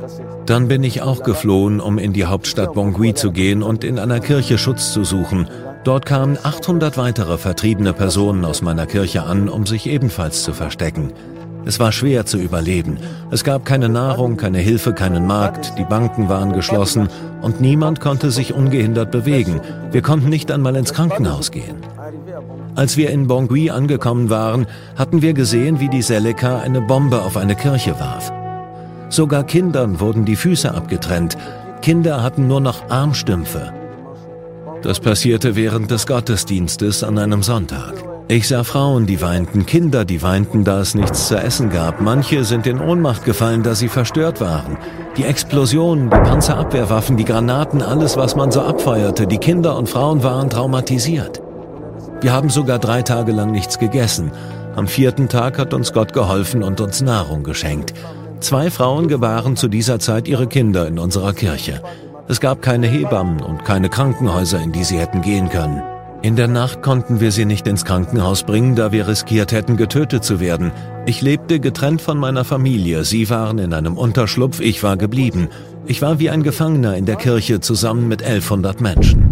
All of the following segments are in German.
Dann bin ich auch geflohen, um in die Hauptstadt Bangui zu gehen und in einer Kirche Schutz zu suchen. Dort kamen 800 weitere vertriebene Personen aus meiner Kirche an, um sich ebenfalls zu verstecken. Es war schwer zu überleben. Es gab keine Nahrung, keine Hilfe, keinen Markt, die Banken waren geschlossen und niemand konnte sich ungehindert bewegen. Wir konnten nicht einmal ins Krankenhaus gehen. Als wir in Bangui angekommen waren, hatten wir gesehen, wie die Seleka eine Bombe auf eine Kirche warf. Sogar Kindern wurden die Füße abgetrennt. Kinder hatten nur noch Armstümpfe. Das passierte während des Gottesdienstes an einem Sonntag. Ich sah Frauen, die weinten, Kinder, die weinten, da es nichts zu essen gab. Manche sind in Ohnmacht gefallen, da sie verstört waren. Die Explosionen, die Panzerabwehrwaffen, die Granaten, alles, was man so abfeuerte, die Kinder und Frauen waren traumatisiert. Wir haben sogar 3 Tage lang nichts gegessen. Am 4. Tag hat uns Gott geholfen und uns Nahrung geschenkt. 2 Frauen gebaren zu dieser Zeit ihre Kinder in unserer Kirche. Es gab keine Hebammen und keine Krankenhäuser, in die sie hätten gehen können. In der Nacht konnten wir sie nicht ins Krankenhaus bringen, da wir riskiert hätten, getötet zu werden. Ich lebte getrennt von meiner Familie. Sie waren in einem Unterschlupf, ich war geblieben. Ich war wie ein Gefangener in der Kirche zusammen mit 1100 Menschen.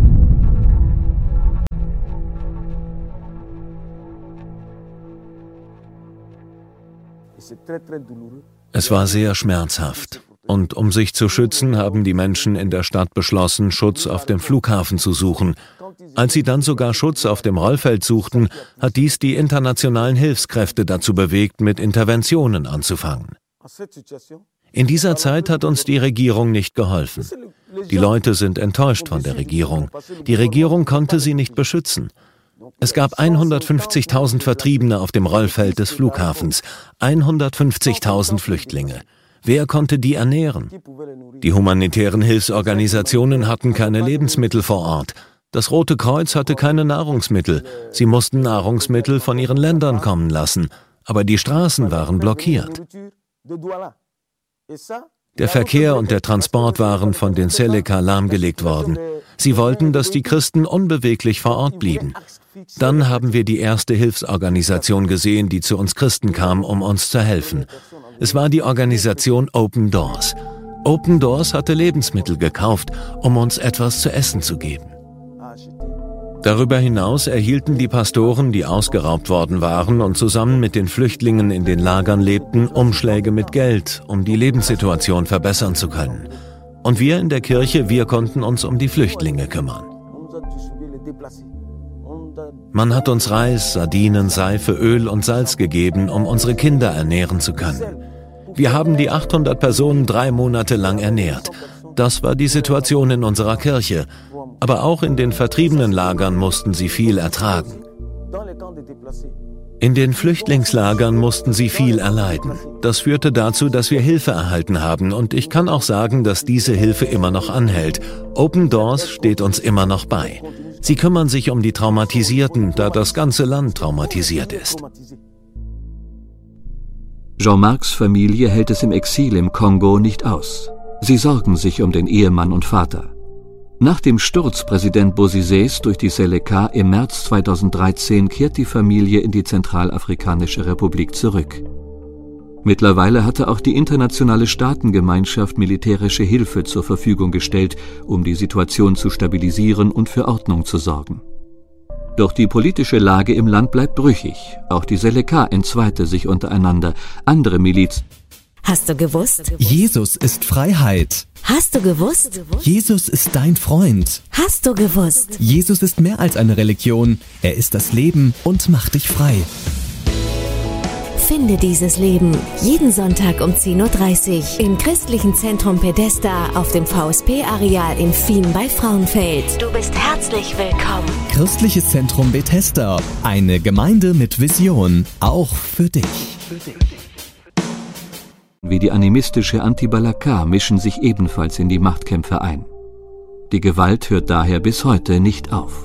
Es war sehr schmerzhaft. Und um sich zu schützen, haben die Menschen in der Stadt beschlossen, Schutz auf dem Flughafen zu suchen. Als sie dann sogar Schutz auf dem Rollfeld suchten, hat dies die internationalen Hilfskräfte dazu bewegt, mit Interventionen anzufangen. In dieser Zeit hat uns die Regierung nicht geholfen. Die Leute sind enttäuscht von der Regierung. Die Regierung konnte sie nicht beschützen. Es gab 150.000 Vertriebene auf dem Rollfeld des Flughafens, 150.000 Flüchtlinge. Wer konnte die ernähren? Die humanitären Hilfsorganisationen hatten keine Lebensmittel vor Ort. Das Rote Kreuz hatte keine Nahrungsmittel. Sie mussten Nahrungsmittel von ihren Ländern kommen lassen, aber die Straßen waren blockiert. Der Verkehr und der Transport waren von den Seleka lahmgelegt worden. Sie wollten, dass die Christen unbeweglich vor Ort blieben. Dann haben wir die erste Hilfsorganisation gesehen, die zu uns Christen kam, um uns zu helfen. Es war die Organisation Open Doors. Open Doors hatte Lebensmittel gekauft, um uns etwas zu essen zu geben. Darüber hinaus erhielten die Pastoren, die ausgeraubt worden waren und zusammen mit den Flüchtlingen in den Lagern lebten, Umschläge mit Geld, um die Lebenssituation verbessern zu können. Und wir in der Kirche, wir konnten uns um die Flüchtlinge kümmern. Man hat uns Reis, Sardinen, Seife, Öl und Salz gegeben, um unsere Kinder ernähren zu können. Wir haben die 800 Personen 3 Monate lang ernährt. Das war die Situation in unserer Kirche. Aber auch in den vertriebenen Lagern mussten sie viel ertragen. In den Flüchtlingslagern mussten sie viel erleiden. Das führte dazu, dass wir Hilfe erhalten haben. Und ich kann auch sagen, dass diese Hilfe immer noch anhält. Open Doors steht uns immer noch bei. Sie kümmern sich um die Traumatisierten, da das ganze Land traumatisiert ist. Jean-Marcs Familie hält es im Exil im Kongo nicht aus. Sie sorgen sich um den Ehemann und Vater. Nach dem Sturz Präsident Bozizés durch die Seleka im März 2013 kehrt die Familie in die Zentralafrikanische Republik zurück. Mittlerweile hatte auch die internationale Staatengemeinschaft militärische Hilfe zur Verfügung gestellt, um die Situation zu stabilisieren und für Ordnung zu sorgen. Doch die politische Lage im Land bleibt brüchig. Auch die Seleka entzweite sich untereinander. Andere Milizen. Hast du gewusst? Jesus ist Freiheit. Hast du gewusst? Jesus ist dein Freund. Hast du gewusst? Jesus ist mehr als eine Religion. Er ist das Leben und macht dich frei. Finde dieses Leben jeden Sonntag um 10:30 Uhr im Christlichen Zentrum Bethesda auf dem VSP-Areal in Fien bei Frauenfeld. Du bist herzlich willkommen. Christliches Zentrum Bethesda. Eine Gemeinde mit Vision. Auch für dich. Wie die animistische Anti-Balaka mischen sich ebenfalls in die Machtkämpfe ein. Die Gewalt hört daher bis heute nicht auf.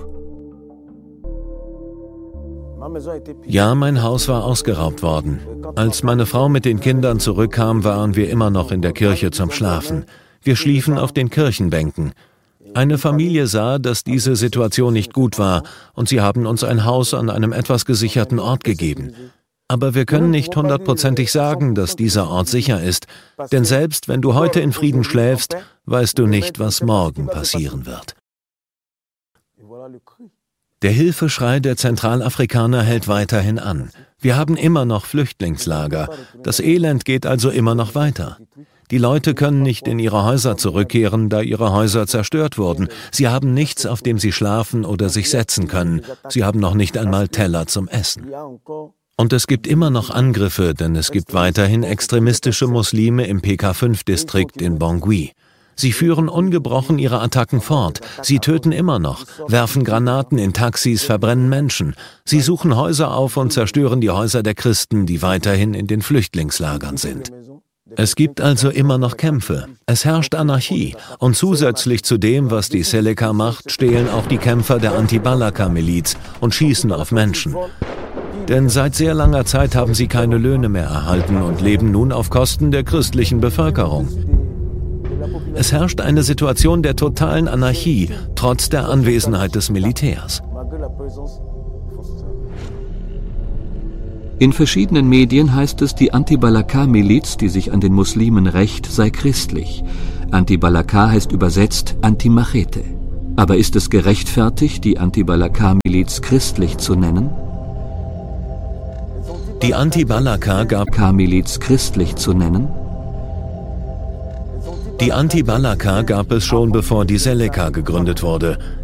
Ja, mein Haus war ausgeraubt worden. Als meine Frau mit den Kindern zurückkam, waren wir immer noch in der Kirche zum Schlafen. Wir schliefen auf den Kirchenbänken. Eine Familie sah, dass diese Situation nicht gut war, und sie haben uns ein Haus an einem etwas gesicherten Ort gegeben. Aber wir können nicht 100%ig sagen, dass dieser Ort sicher ist, denn selbst wenn du heute in Frieden schläfst, weißt du nicht, was morgen passieren wird. Der Hilfeschrei der Zentralafrikaner hält weiterhin an. Wir haben immer noch Flüchtlingslager. Das Elend geht also immer noch weiter. Die Leute können nicht in ihre Häuser zurückkehren, da ihre Häuser zerstört wurden. Sie haben nichts, auf dem sie schlafen oder sich setzen können. Sie haben noch nicht einmal Teller zum Essen. Und es gibt immer noch Angriffe, denn es gibt weiterhin extremistische Muslime im PK5-Distrikt in Bangui. Sie führen ungebrochen ihre Attacken fort. Sie töten immer noch, werfen Granaten in Taxis, verbrennen Menschen. Sie suchen Häuser auf und zerstören die Häuser der Christen, die weiterhin in den Flüchtlingslagern sind. Es gibt also immer noch Kämpfe. Es herrscht Anarchie. Und zusätzlich zu dem, was die Seleka macht, stehlen auch die Kämpfer der Anti-Balaka-Miliz und schießen auf Menschen. Denn seit sehr langer Zeit haben sie keine Löhne mehr erhalten und leben nun auf Kosten der christlichen Bevölkerung. Es herrscht eine Situation der totalen Anarchie, trotz der Anwesenheit des Militärs. In verschiedenen Medien heißt es, die Anti-Balaka-Miliz, die sich an den Muslimen rächt, sei christlich. Anti-Balaka heißt übersetzt Anti-Machete. Aber ist es gerechtfertigt, die Anti-Balaka-Miliz christlich zu nennen? Die Anti-Balaka-Miliz christlich zu nennen? Die Anti-Balaka gab es schon, bevor die Seleka gegründet wurde.